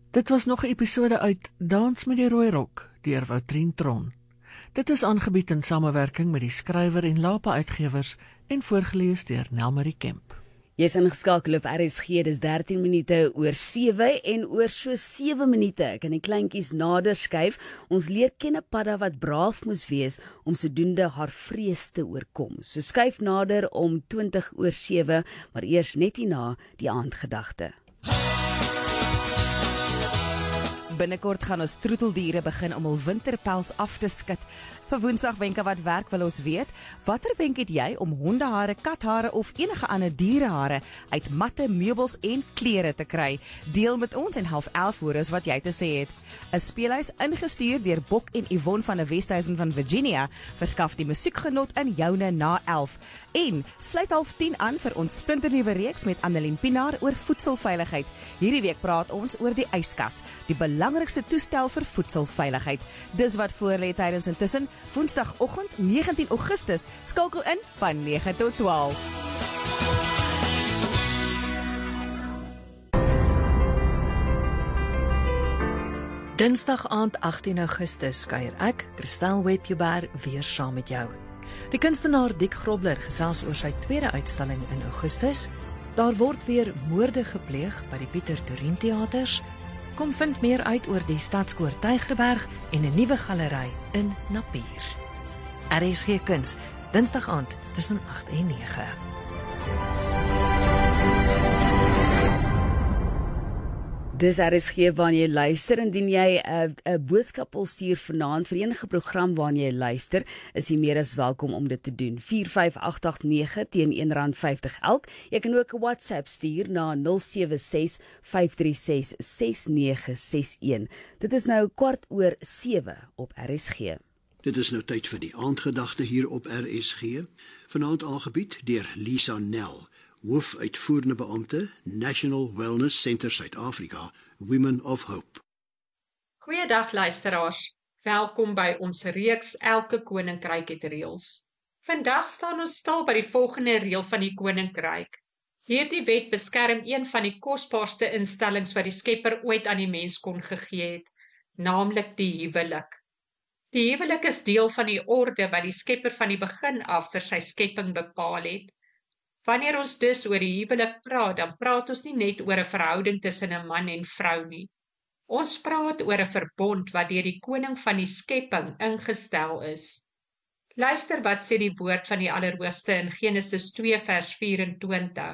Dit was nog 'n episode uit Dans met die Rooi Rok deur Woutrien Tron. Dit is aangebied in samewerking met die skrywer en Lapa Uitgewers en voorgeles deur Nelmarie Kemp. Jy is ingeskakel op RSG, dis 13 minute oor 7 en oor so 7 minute kan die kleintjies nader skuif. Ons leer ken 'n padda wat braaf moes wees om sodoende haar vrees te oorkom. So skuif nader om 20 oor 7, maar eers net hierna die aandgedagte. Binnekort gaan ons troeteldiere begin om hul winterpels af te skud. Vir Woensdag wenke wat werk wil ons weet, watter wenk het jy om hondehare, kathare of enige ander dierehare uit matte, meubels en klere te kry? Deel met ons en 10:30 hoor is wat jy te sê het. 'n Speelhuis ingestuur deur Bok en Yvonne van die Westhuizen van Virginia verskaf die musiekgenot in joune na 11. En sluit 9:30 aan vir ons splinternuwe reeks met Annelien Pinaar oor voedselveiligheid. Hierdie week praat ons oor die yskas, die belangrikste toestel vir voedselveiligheid. Dis wat voorlê tydens intussen Woensdagoggend 19 Augustus, skakel in van 9 tot 12. Dinsdag aand 18 Augustus kuier ek, Christel Webjuber, weer saam met jou. Die kunstenaar Dick Grobler gesels oor sy tweede uitstalling in Augustus. Daar word weer moorde gepleeg by die Pieter Toerien Theaters. Kom vind meer uit oor die Stadskoor Tygerberg en 'n nuwe galery in Napier. RSG Kuns, Dinsdag aand tussen 8 en 9. Dis RSG waarna jy luister. Indien jy 'n boodskap wil stuur vanaand vir enige program waarna jy luister, is jy meer as welkom om dit te doen. 45889 teen R1.50 elk. Jy kan ook 'n WhatsApp stuur na 076-536-6961. Dit is nou 7:15 op RSG. Dit is nou tyd vir die aandgedagte hier op RSG. Vanaand aangebied deur Lisa Nel, hoofuitvoerende beampte, National Wellness Centre Suid-Afrika, Women of Hope. Goeiedag luisteraars, welkom by ons reeks Elke Koninkryk het reëls. Vandag staan ons stil by die volgende reël van die Koninkryk. Hierdie wet beskerm een van die kosbaarste instellings wat die Skepper ooit aan die mens kon gegee het, naamlik die huwelik. Die huwelik is deel van die orde wat die Skepper van die begin af vir sy skepping bepaal het. Wanneer ons dus oor die huwelik praat, dan praat ons nie net oor 'n verhouding tussen 'n man en vrou nie. Ons praat oor 'n verbond wat deur die koning van die skepping ingestel is. Luister wat sê die woord van die Allerhoogste in Genesis 2 vers 24.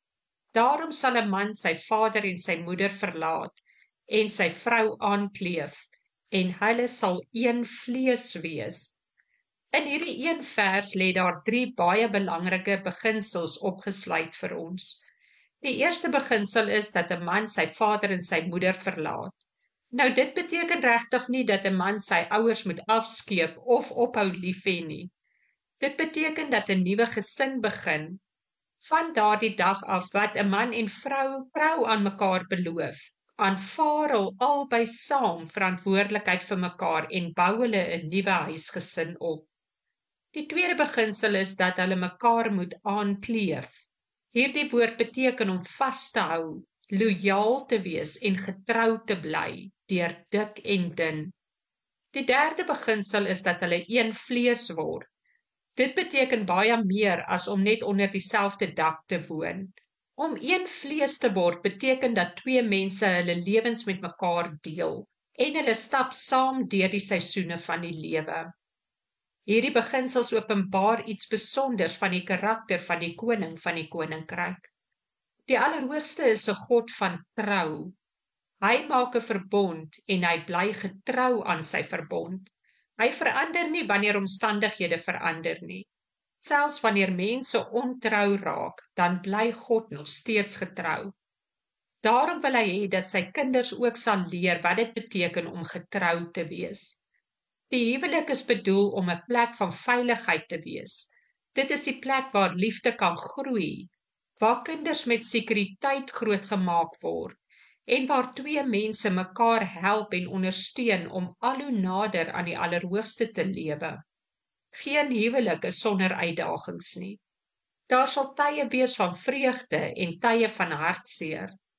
Daarom sal 'n man sy vader en sy moeder verlaat en sy vrou aankleef en hulle sal een vlees wees. In hierdie een vers lê daar 3 baie belangrike beginsels opgesluit vir ons. Die eerste beginsel is dat 'n man sy vader en sy moeder verlaat. Nou dit beteken regtig nie dat 'n man sy ouers moet afskeep of ophou lief hê nie. Dit beteken dat 'n nuwe gesin begin. Van daardie dag af wat 'n man en vrou aan mekaar beloof, aanvaar hulle albei saam verantwoordelikheid vir mekaar en bou hulle 'n nuwe huisgesin op. Die tweede beginsel is dat hulle mekaar moet aankleef. Hierdie woord beteken om vas te hou, lojaal te wees en getrou te bly, deur dik en dun. Die derde beginsel is dat hulle een vlees word. Dit beteken baie meer as om net onder dieselfde dak te woon. Om een vlees te word beteken dat 2 mense hulle lewens met mekaar deel en hulle stap saam deur die seisoene van die lewe. Hierdie beginsels openbaar iets besonders van die karakter van die koning van die koninkryk. Die Allerhoogste is 'n God van trou. Hy maak 'n verbond en hy bly getrou aan sy verbond. Hy verander nie wanneer omstandighede verander nie. Selfs wanneer mense ontrou raak, dan bly God nog steeds getrou. Daarom wil hy hê dat sy kinders ook sal leer wat dit beteken om getrou te wees. Die huwelik is bedoel om 'n plek van veiligheid te wees. Dit is die plek waar liefde kan groei, waar kinders met sekuriteit grootgemaak word en waar 2 mense mekaar help en ondersteun om al hoe nader aan die Allerhoogste te lewe. Geen huwelik is sonder uitdagings nie. Daar sal tye wees van vreugde en tye van hartseer.